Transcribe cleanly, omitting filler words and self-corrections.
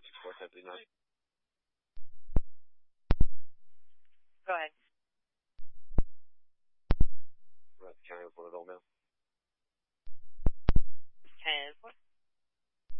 1039. Go ahead. County report of old man.